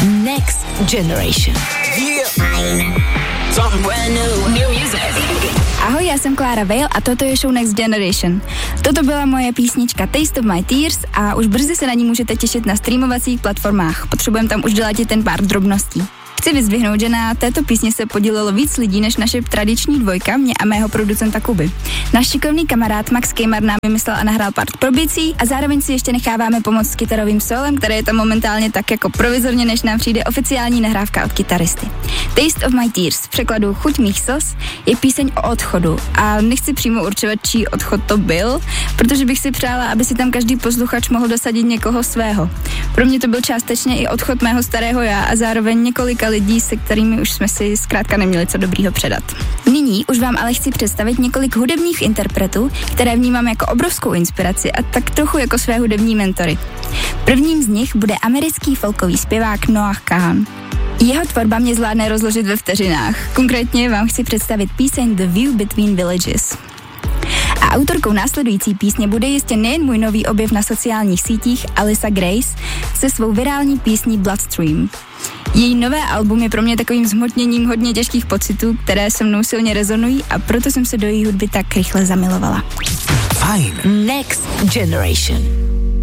Next Generation. Ahoj, já jsem Klára Vale a toto je show Next Generation. Toto byla moje písnička Taste of My Tears a už brzy se na ní můžete těšit na streamovacích platformách. Potřebujeme tam už doladit ten pár drobností. Chci vyzdvihnout, že na této písni se podílelo víc lidí než naše tradiční dvojka, mě a mého producenta Kuby. Náš šikovný kamarád Max Kejmar nám vymyslel a nahrál pár probicí a zároveň si ještě necháváme pomoct s kytarovým solem, které je tam momentálně tak jako provizorně, než nám přijde oficiální nahrávka od kytaristy. Taste of My Tears, v překladu Chuť mých slz, je píseň o odchodu a nechci přímo určovat, čí odchod to byl, protože bych si přála, aby si tam každý posluchač mohl dosadit někoho svého. Pro mě to byl částečně i odchod mého starého já a zároveň několika lidí, se kterými už jsme si zkrátka neměli co dobrýho předat. Nyní už vám ale chci představit několik hudebních interpretů, které vnímám jako obrovskou inspiraci a tak trochu jako své hudební mentory. Prvním z nich bude americký folkový zpěvák Noah Kahan. Jeho tvorba mě zvládne rozložit ve vteřinách. Konkrétně vám chci představit píseň The View Between Villages. A autorkou následující písně bude jistě nejen můj nový objev na sociálních sítích Alyssa Grace se svou virální písní Bloodstream. Její nové album je pro mě takovým zhmotněním hodně těžkých pocitů, které se mnou silně rezonují a proto jsem se do její hudby tak rychle zamilovala. Fajn. Next Generation.